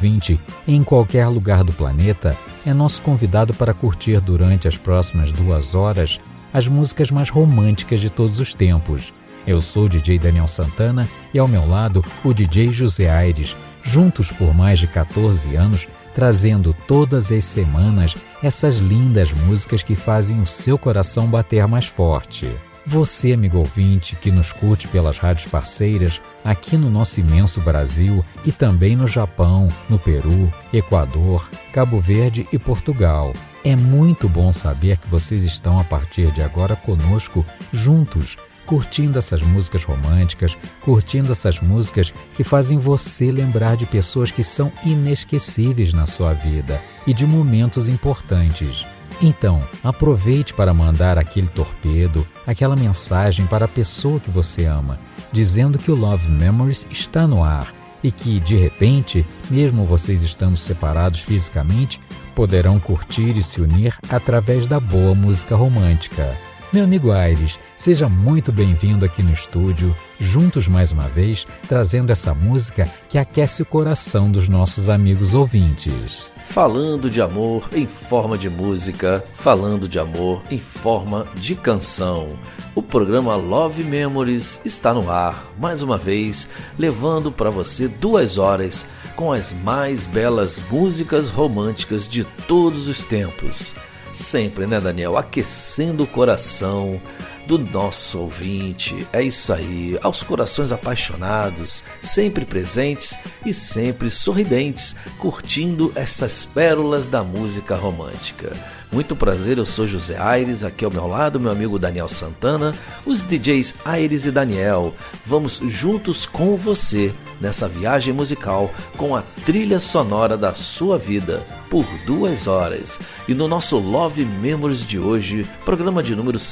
ouvinte, em qualquer lugar do planeta, é nosso convidado para curtir durante as próximas 2 horas as músicas mais românticas de todos os tempos. Eu sou o DJ Daniel Santana e ao meu lado o DJ José Aires, juntos por mais de 14 anos, trazendo todas as semanas essas lindas músicas que fazem o seu coração bater mais forte. Você, amigo ouvinte, que nos curte pelas rádios parceiras, aqui no nosso imenso Brasil e também no Japão, no Peru, Equador, Cabo Verde e Portugal. É muito bom saber que vocês estão a partir de agora conosco, juntos, curtindo essas músicas românticas, curtindo essas músicas que fazem você lembrar de pessoas que são inesquecíveis na sua vida e de momentos importantes. Então, aproveite para mandar aquele torpedo, aquela mensagem para a pessoa que você ama, dizendo que o Love Memories está no ar e que, de repente, mesmo vocês estando separados fisicamente, poderão curtir e se unir através da boa música romântica. Meu amigo Aires, seja muito bem-vindo aqui no estúdio, juntos mais uma vez, trazendo essa música que aquece o coração dos nossos amigos ouvintes. Falando de amor em forma de música, falando de amor em forma de canção. O programa Love Memories está no ar, mais uma vez, levando para você 2 horas com as mais belas músicas românticas de todos os tempos. Sempre, né, Daniel? Aquecendo o coração do nosso ouvinte. É isso aí, aos corações apaixonados, sempre presentes e sempre sorridentes, curtindo essas pérolas da música romântica. Muito prazer, eu sou José Aires, aqui ao meu lado meu amigo Daniel Santana, os DJs Aires e Daniel. Vamos juntos com você nessa viagem musical com a trilha sonora da sua vida por 2 horas. E no nosso Love Memories de hoje, programa de número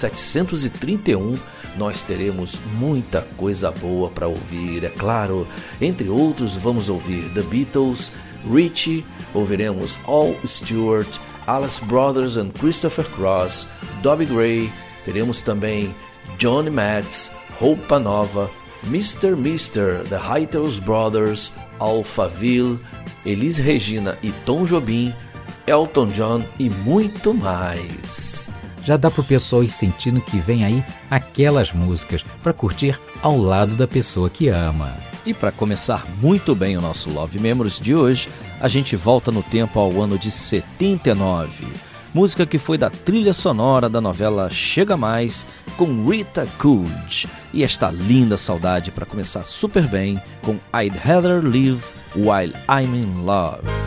731, nós teremos muita coisa boa para ouvir, é claro. Entre outros, vamos ouvir The Beatles, Richie, ouviremos Al Stewart, Alice Brothers and Christopher Cross, Dobby Gray, teremos também Johnny Metz, Roupa Nova, Mr. The Hightails Brothers, Alphaville, Elis Regina e Tom Jobim, Elton John e muito mais. Já dá pro pessoal ir sentindo que vem aí aquelas músicas para curtir ao lado da pessoa que ama. E para começar muito bem o nosso Love Memories de hoje, a gente volta no tempo ao ano de 79. Música que foi da trilha sonora da novela Chega Mais, com Rita Coolidge. E esta linda saudade para começar super bem com I'd Rather Live While I'm in Love.